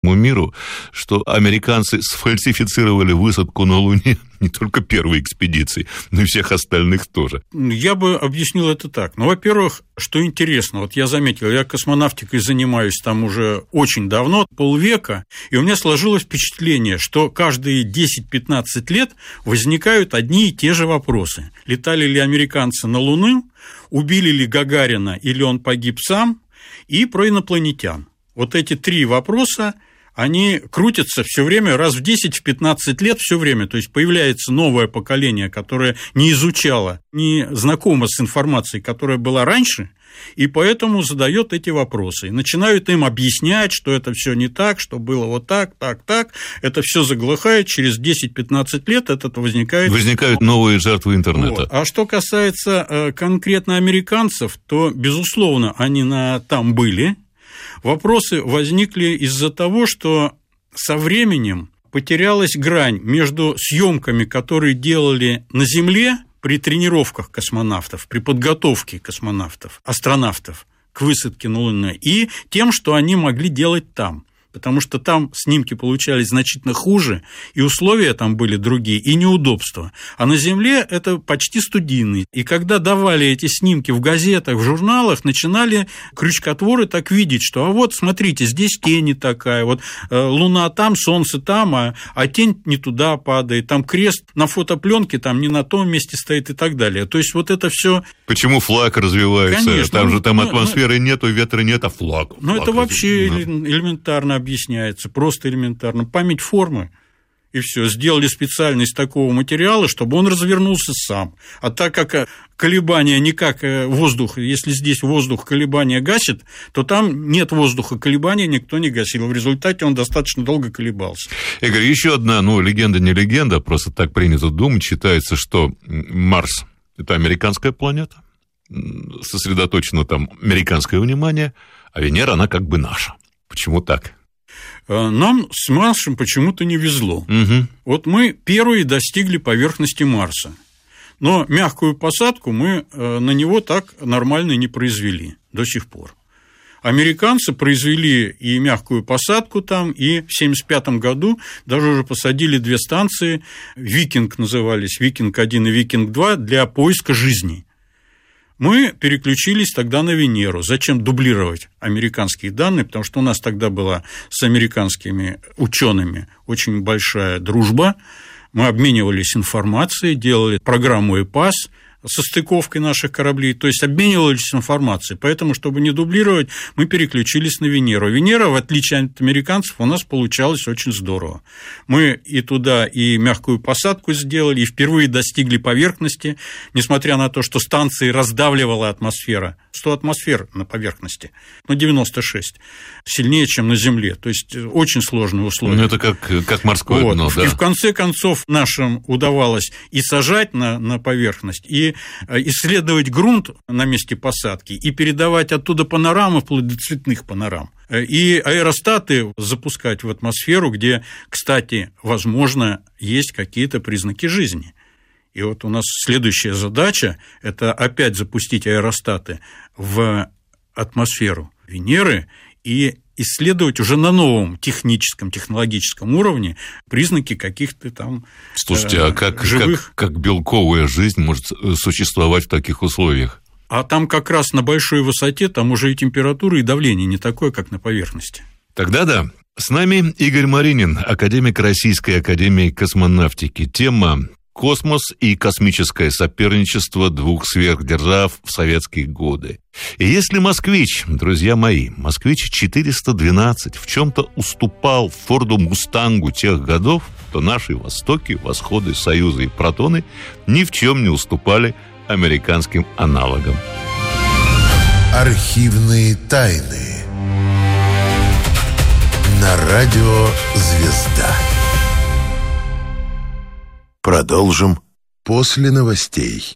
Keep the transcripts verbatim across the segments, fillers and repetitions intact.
миру, что американцы сфальсифицировали высадку на Луне не только первой экспедиции, но и всех остальных тоже. Я бы объяснил это так. Ну, во-первых, что интересно, вот я заметил, я космонавтикой занимаюсь там уже очень давно, полвека, и у меня сложилось впечатление, что каждые десять-пятнадцать лет возникают одни и те же вопросы. Летали ли американцы на Луну, убили ли Гагарина или он погиб сам, и про инопланетян. Вот эти три вопроса, они крутятся все время, раз в десять-пятнадцать лет все время. То есть появляется новое поколение, которое не изучало, не знакомо с информацией, которая была раньше, и поэтому задает эти вопросы. И начинают им объяснять, что это все не так, что было вот так, так, так. Это все заглохает, через десять-пятнадцать лет это возникает... Возникают новые жертвы интернета. Вот. А что касается конкретно американцев, то, безусловно, они на... там были. Вопросы возникли из-за того, что со временем потерялась грань между съемками, которые делали на Земле при тренировках космонавтов, при подготовке космонавтов, астронавтов к высадке на Луну, и тем, что они могли делать там. Потому что там снимки получались значительно хуже, и условия там были другие, и неудобства. А на Земле это почти студийный. И когда давали эти снимки в газетах, в журналах, начинали крючкотворы так видеть, что а вот, смотрите, здесь тень не такая, вот Луна там, Солнце там, а, а тень не туда падает, там крест на фотопленке там не на том месте стоит и так далее. То есть вот это все. Почему флаг развивается? Конечно, там ну, же там ну, атмосферы ну, нету, ветра нет, а флаг. Ну, флаг это вообще ну. элементарно объясняется, просто элементарно. Память формы, и все. Сделали специально из такого материала, чтобы он развернулся сам. А так как колебания никак воздух, если здесь воздух колебания гасит, то там нет воздуха, колебания никто не гасил. В результате он достаточно долго колебался. Игорь, еще одна, ну, легенда не легенда, просто так принято думать, считается, что Марс – это американская планета, сосредоточено там американское внимание, а Венера, она как бы наша. Почему так? Нам с Марсом почему-то не везло. Угу. Вот мы первые достигли поверхности Марса, но мягкую посадку мы на него так нормально не произвели до сих пор. Американцы произвели и мягкую посадку там, и в семьдесят пятом году даже уже посадили две станции, «Викинг» назывались, «Викинг один» и «Викинг два» для поиска жизни. Мы переключились тогда на Венеру. Зачем дублировать американские данные? Потому что у нас тогда была с американскими учеными очень большая дружба. Мы обменивались информацией, делали программу ЭПАС со стыковкой наших кораблей, то есть обменивались информацией. Поэтому, чтобы не дублировать, мы переключились на Венеру. Венера, в отличие от американцев, у нас получалось очень здорово. Мы и туда, и мягкую посадку сделали, и впервые достигли поверхности, несмотря на то, что станции раздавливала атмосфера. сто атмосфер на поверхности, ну, девяносто шесть, сильнее, чем на Земле. То есть очень сложные условия. Ну, это как, как морское вот. дно, да. И в конце концов нашим удавалось и сажать на, на поверхность, и исследовать грунт на месте посадки, и передавать оттуда панорамы, вплоть до цветных панорам. И аэростаты запускать в атмосферу, где, кстати, возможно, есть какие-то признаки жизни. И вот у нас следующая задача – это опять запустить аэростаты в атмосферу Венеры и исследовать уже на новом техническом, технологическом уровне признаки каких-то там Слушайте, э, а как, живых... как, как белковая жизнь может существовать в таких условиях? А там как раз на большой высоте, там уже и температура, и давление не такое, как на поверхности. Тогда да. С нами Игорь Маринин, академик Российской академии космонавтики. Тема «Космос и космическое соперничество двух сверхдержав в советские годы». И если «Москвич», друзья мои, «Москвич четыреста двенадцать» в чем-то уступал «Форду Мустангу» тех годов, то наши «Востоки», «Восходы», «Союзы» и «Протоны» ни в чем не уступали американским аналогам. Архивные тайны на радио «Звезда». Продолжим после новостей.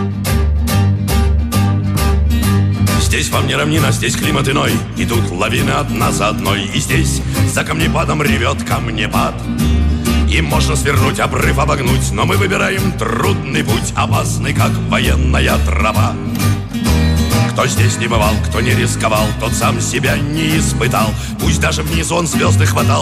Здесь вам не равнина, здесь климат иной. Идут лавины одна за одной. И здесь за камнепадом ревет камнепад. И можно свернуть, обрыв обогнуть. Но мы выбираем трудный путь, опасный, как военная тропа. Кто здесь не бывал, кто не рисковал, тот сам себя не испытал. Пусть даже внизу он звезды хватал.